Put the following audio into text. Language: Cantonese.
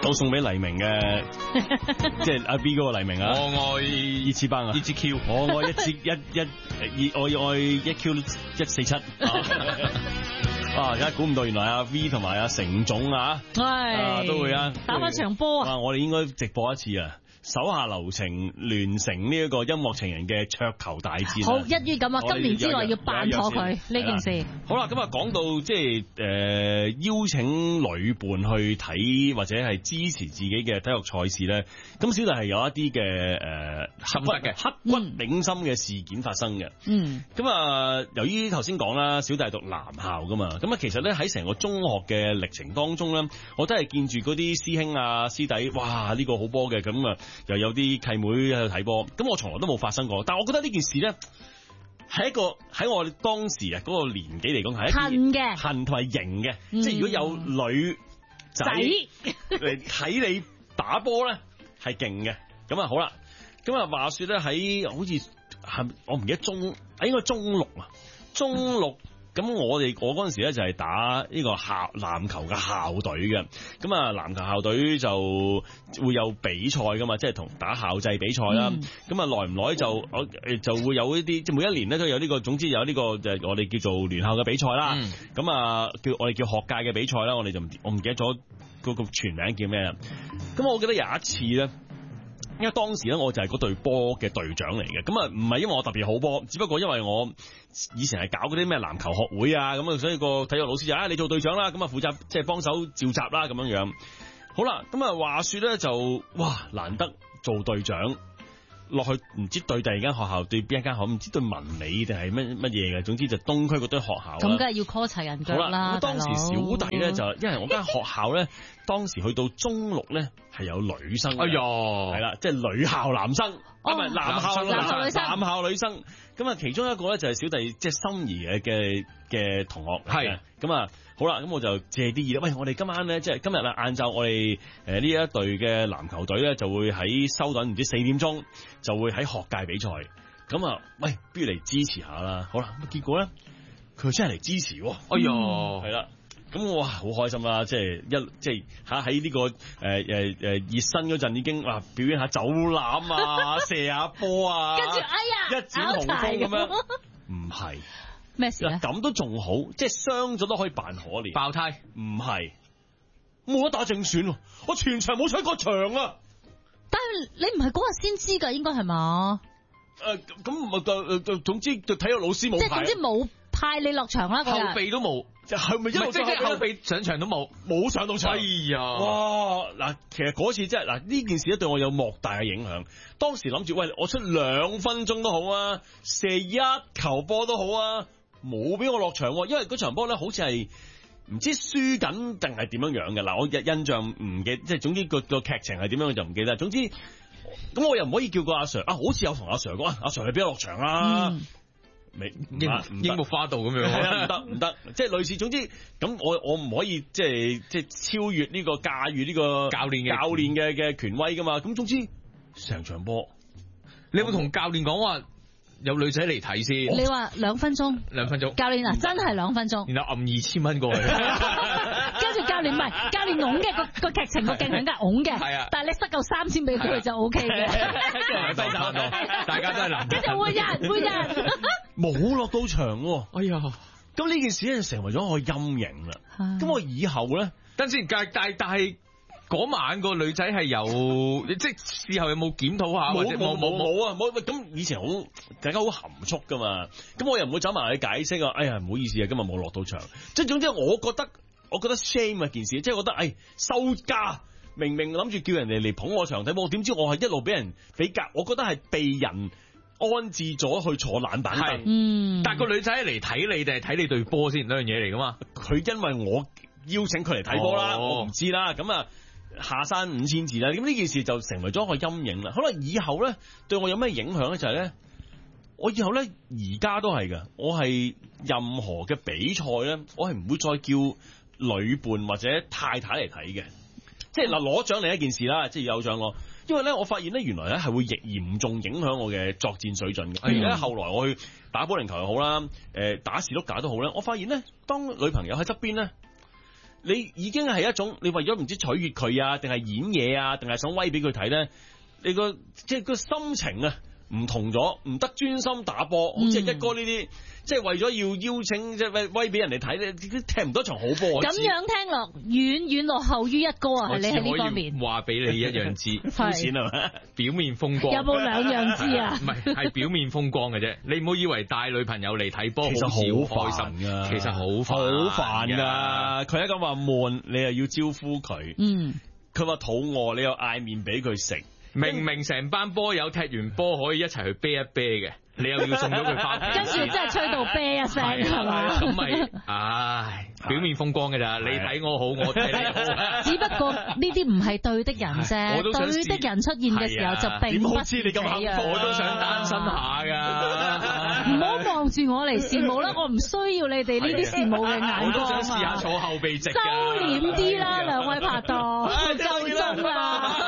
都送俾黎明嘅，即係阿 B 嗰個黎明啊！ 我愛伊次班啊， 伊次 Q， 我愛我愛一 Q 147啊！而家估唔到，原來阿 V 同埋阿成總啊，都會啊打翻場波啊！ 我哋應該直播一次啊！手下留情聯成呢一個音樂情人嘅桌球大戰。 好，一於咁啊！今年之內要辦妥佢呢件事。 好啦，咁啊講到即係邀請女伴去睇或者係支持自己嘅體育賽事咧，咁小弟係有一啲嘅刻骨銘心嘅事件發生嘅。咁啊，由於頭先講啦，小弟係讀男校噶嘛，咁啊其實咧喺成個中學嘅歷程當中咧，我都係見住嗰啲師兄啊師弟，哇呢個好波嘅，咁啊又有啲契妹喺度睇波，咁我從來都冇發生過。但係我覺得呢件事咧係一個喺我哋當時啊嗰個年紀嚟講係恨同埋型嘅，即係如果有女仔嚟睇你打波咧係勁嘅。咁啊好啦，咁啊話說咧喺好似我唔記得應該中六啊，中六。咁我嗰陣時咧就係打呢個籃球嘅校隊嘅，咁啊籃球校隊就會有比賽噶嘛，即係同打校際比賽啦。咁啊耐唔耐就會有呢啲，即係每一年咧都有呢個，總之有呢個就我哋叫做聯校嘅比賽啦。咁啊我哋叫學界嘅比賽啦，我唔記得咗嗰個全名叫咩啦。咁我記得有一次咧。因為當時咧我就係嗰隊波嘅隊長嚟嘅，咁啊唔係因為我特別好波，只不過因為我以前係搞嗰啲咩籃球學會啊，咁啊所以個體育老師就你做隊長啦，咁啊負責即係幫手召集啦咁樣樣。好啦，咁啊話說咧就難得做隊長。落去唔知對第二間學校對邊一間學校，唔知對文理定係乜嘢嘅，總之就東區嗰堆學校。咁梗係要 call 齊人腳啦。咁當時小弟咧就因為我間學校咧，當時去到中六咧係有女生。哎喲，係啦，即係女校男生，唔係男校女生。咁啊，其中一個咧就係小弟即係心儀嘅同學。係咁啊。好啦，咁我就借啲意啦。喂，我哋今晚咧，即係今日啦，晏晝我哋呢一隊嘅籃球隊咧，就會喺收隊，唔知4點鐘就會喺學界比賽。咁啊，喂，不如嚟支持下啦。好啦，咁結果咧，佢真係嚟支持。哎喲，係啦，咁我好開心啦，即係喺呢個熱身嗰陣已經表演下走籃啊，射下波啊，跟住一展雄風咁樣，唔係。咩事咧？咁都仲好，即係傷咗都可以扮可憐。爆胎？唔係，冇得打正選，我全場冇上過場啊！ 但係你唔係嗰日先知噶，應該係嘛？ 咁總之就體育老師冇，即係總之冇派你落場啦。後備都冇，係咪？即係後備上場都冇上到場。哎呀！哇！嗱，其實嗰次真係呢件事咧對我有莫大嘅影響。當時諗住，喂，我出2分鐘都好啊，射1球波都好啊。冇俾我落場，因為嗰場波咧好似係唔知輸緊定係點樣樣嘅。嗱，我印象唔記得，即係總之個劇情係點樣就唔記得。總之咁我又唔可以叫個阿 Sir 好似有同阿 Sir 講，阿 Sir 你俾我落場啊，櫻木花道咁樣，唔得，即係類似。總之咁我唔可以即係超越呢個駕馭呢個教練嘅權威噶嘛。咁總之成場波，你有冇同教練講話？有女仔嚟睇先，你話2分鐘，2分鐘，教練啊，真係2分鐘，然後揞2000蚊過去，跟住教練唔係教練拱嘅個劇情個鏡頭梗係拱嘅，係啊，但係你塞夠3000俾佢就 OK 嘅，跟住大家都係男，跟住換人，冇落到場喎，哎呀，咁呢件事咧就成為咗我陰影啦，咁我以後咧，等先，但係。嗰晚個女仔係有，即係事後有冇檢討下？冇啊，冇咁以前大家好含蓄噶嘛，咁我又唔會走埋去解釋啊。哎呀，唔好意思啊，今日冇落到場。即係總之，我覺得 shame 啊件事，即係覺得收家，明明諗住叫人哋嚟捧我場睇波，點知我係一路俾人比較，我覺得係被人安置咗去坐冷板凳。但係個女仔嚟睇你定係睇你隊波先，兩樣嘢嚟噶嘛？佢因為我邀請佢嚟睇波啦，我唔知啦，咁啊。下山5000字啦，咁呢件事就成為咗一個陰影啦。可能以後咧對我有咩影響咧？就係咧，我以後咧而家都係噶，我係任何嘅比賽咧，我係唔會再叫女伴或者太太嚟睇嘅。即係嗱，攞獎另一件事啦，即係有獎我。因為咧，我發現咧，原來咧係會嚴重影響我嘅作戰水準嘅。而家後來我去打保齡球又好啦，打士碌架都好啦，我發現咧，當女朋友喺側邊咧。 你已經係一種你為咗唔知取悅佢啊，定係演嘢啊，定係想威俾佢睇咧？你個即係個心情啊唔同咗，唔得專心打波，好似一哥呢啲，即係為咗要邀請即係威俾人哋睇咧，踢唔到場好波。 咁樣聽落遠遠落後於一哥啊！係你喺呢方面話俾你一樣知， 膚淺係嘛？ 表面風光有冇兩樣知啊？ 唔係表面風光嘅啫，你唔好以為帶女朋友嚟睇波其實好開心㗎， 其實好煩㗎。佢一咁話悶，你又要招呼佢。佢話肚餓，你又嗌麵俾佢食。 明明成班波友踢完波可以一齊去啤一啤嘅，你又要送咗佢翻屋企， 跟住真係吹到啤一聲係嘛？ 咁咪唉，表面風光嘅咋？你睇我好，我睇你好。 只不過呢啲唔係對的人啫，對的人出現嘅時候就並不是這樣。 我都想單身下㗎。 唔好望住我嚟羨慕啦，我唔需要你哋呢啲羨慕嘅眼光啊！ 我都想試下坐後備席。 收斂啲啦，兩位